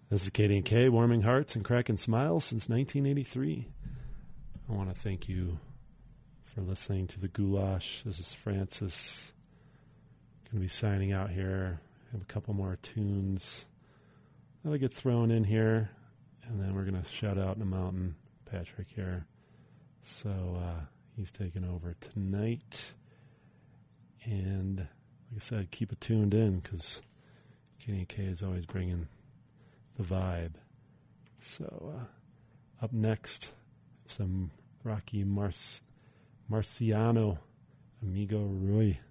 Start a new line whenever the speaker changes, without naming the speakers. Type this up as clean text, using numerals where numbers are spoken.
This is Katie and Kay, warming hearts and cracking smiles since 1983. I want to thank you for listening to The Goulash. This is Francis. Going to be signing out here. Have a couple more tunes that'll get thrown in here, and then we're going to shout out in the mountain Patrick here. So he's taking over tonight. And like I said, keep it tuned in because Katie and Kay is always bringing the vibe. So up next, some Rocky Marciano, Amigo Rui.